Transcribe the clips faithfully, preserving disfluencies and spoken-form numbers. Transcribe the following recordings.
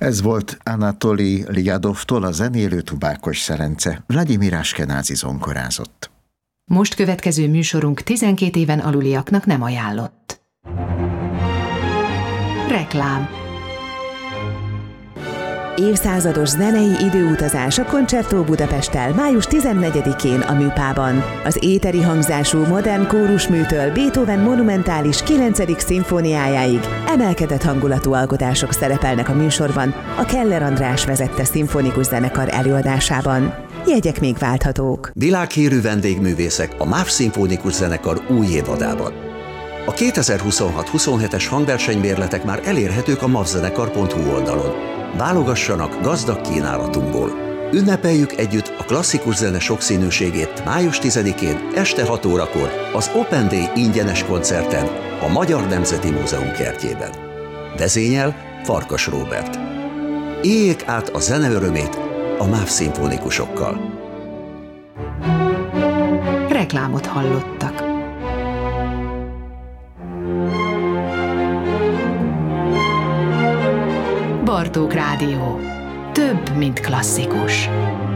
Ez volt Anatoli Liadovtól, a zenélő Tubákos Szerence. Vladimir Askenázi zongorázott. Most következő műsorunk tizenkét éven aluliaknak nem ajánlott. Reklám. Évszázados zenei időutazás a Concerto Budapesttel május tizennegyedikén a Műpában. Az éteri hangzású modern kórusműtől Beethoven monumentális kilencedik szimfóniájáig emelkedett hangulatú alkotások szerepelnek a műsorban a Keller András vezette szimfonikus zenekar előadásában. Jegyek még válthatók. Világhírű vendégművészek a MÁV szimfonikus zenekar új évadában. A kétezer-huszonhat huszonhetes hangversenymérletek már elérhetők a mavzenekar pont hu oldalon. Válogassanak gazdag kínálatunkból. Ünnepeljük együtt a klasszikus zene sokszínűségét május tizedikén este hat órakor az Open Day ingyenes koncerten a Magyar Nemzeti Múzeum kertjében. Vezényel Farkas Róbert. Éljék át a zene örömét a MÁV szimfonikusokkal. Reklámot hallottak. Bartók Rádió. Több, mint klasszikus.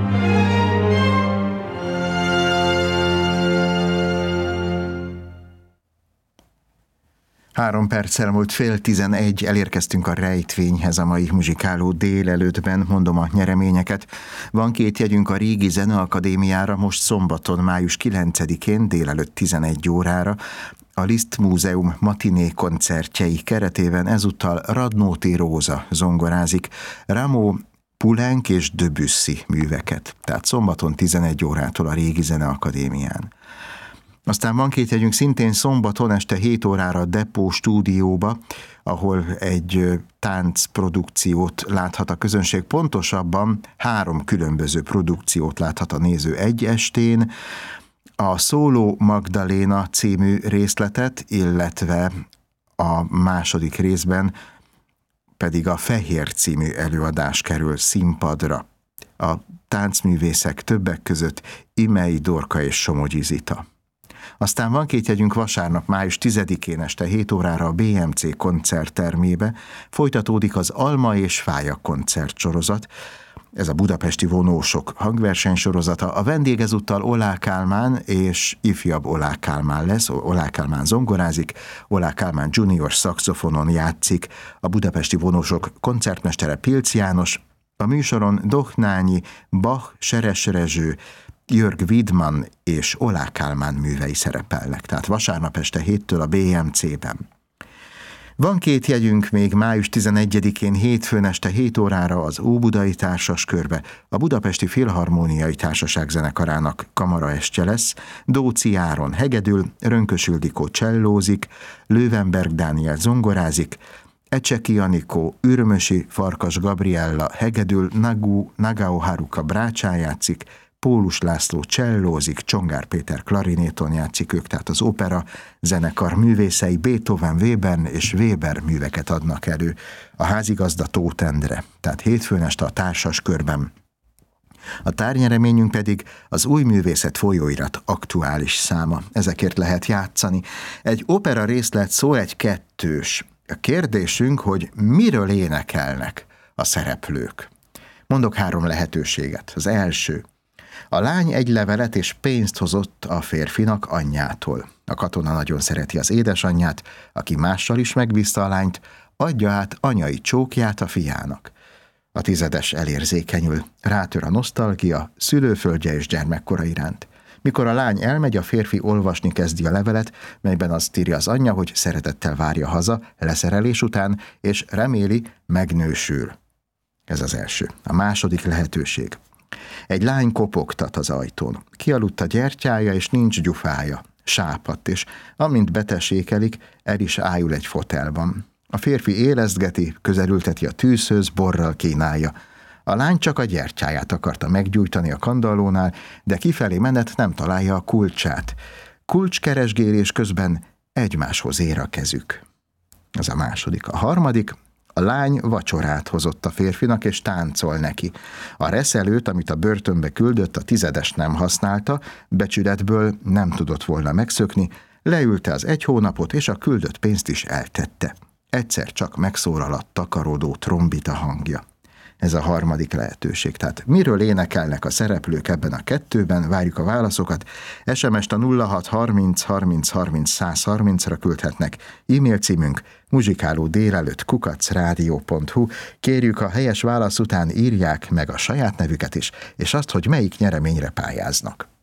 Három perccel múlt fél tizenegy, elérkeztünk a rejtvényhez a mai muzsikáló délelőttben, mondom a nyereményeket. Van két jegyünk a Régi Zeneakadémiára, most szombaton, május kilencedikén délelőtt tizenegy órára. A Liszt Múzeum matiné koncertjei keretében ezúttal Radnóti Róza zongorázik, Rameau, Poulenc és Debussy műveket, tehát szombaton tizenegy órától a Régi Zeneakadémián. Aztán van két jegyünk szintén szombaton este hét órára a Depó stúdióba, ahol egy táncprodukciót láthat a közönség, pontosabban három különböző produkciót láthat a néző egy estén, a Szóló Magdaléna című részletet, illetve a második részben pedig a Fehér című előadás kerül színpadra. A táncművészek többek között Imei Dorka és Somogyi Zita. Aztán van két jegyünk vasárnap, május tizedikén este hét órára a bé em cé koncerttermébe, folytatódik az Alma és Fája koncertsorozat. Ez a budapesti vonósok hangversenysorozata. A vendég ezúttal Oláh Kálmán és ifjabb Oláh Kálmán lesz. Oláh Kálmán zongorázik, Oláh Kálmán junior szaxofonon játszik. A budapesti vonósok koncertmestere Pilc János. A műsoron Dohnányi, Bach, Seres Rezső, Jörg Widmann és Oláh Kálmán művei szerepelnek. Tehát vasárnap este héttől a bé em cében. Van két jegyünk még május tizenegyedikén hétfőn este hét órára az Óbudai Társaskörbe. A Budapesti Filharmóniai Társaság zenekarának kamaraestje lesz. Dóczy Áron hegedül, Rönkös Ildikó csellózik, Löwenberg Dániel zongorázik, Ecseki Anikó, Ürmösi Farkas Gabriella hegedül, Nagu, Nagao Haruka brácsán játszik, Pólus László csellózik, Csongár Péter klarinéton játszik, ők tehát az opera zenekar művészei, Beethoven, Webern és Weber műveket adnak elő. A házigazda Tóth Endre, tehát hétfőn este a Társaskörben. A tárnyereményünk pedig az Új Művészet folyóirat aktuális száma. Ezekért lehet játszani. Egy opera részlet szó egy kettős. A kérdésünk, hogy miről énekelnek a szereplők. Mondok három lehetőséget. Az első: a lány egy levelet és pénzt hozott a férfinak anyjától. A katona nagyon szereti az édesanyját, aki mással is megbízta a lányt, adja át anyai csókját a fiának. A tizedes elérzékenyül, rátör a nosztalgia, szülőföldje és gyermekkora iránt. Mikor a lány elmegy, a férfi olvasni kezdi a levelet, melyben azt írja az anyja, hogy szeretettel várja haza, leszerelés után, és reméli, megnősül. Ez az első. A második lehetőség: egy lány kopogtat az ajtón. Kialudt a gyertyája, és nincs gyufája. Sápadt, és amint betesékelik, el is ájul egy fotelban. A férfi élesztgeti, közelülteti a tűzhöz, borral kínálja. A lány csak a gyertyáját akarta meggyújtani a kandallónál, de kifelé menet nem találja a kulcsát. Kulcskeresgélés közben egymáshoz ér a kezük. Ez a második. A harmadik: a lány vacsorát hozott a férfinak, és táncol neki. A reszelőt, amit a börtönbe küldött, a tizedes nem használta, becsületből nem tudott volna megszökni, leülte az egy hónapot, és a küldött pénzt is eltette. Egyszer csak megszólal a takarodó trombita hangja. ez a harmadik lehetőség. Tehát miről énekelnek a szereplők ebben a kettőben, várjuk a válaszokat. es em est a nulla hat harminc harminc harminc száz harmincra küldhetnek, e-mail címünk muzsikáló délelőtt kukac rádió pont hu. Kérjük, a helyes válasz után írják meg a saját nevüket is, és azt, hogy melyik nyereményre pályáznak.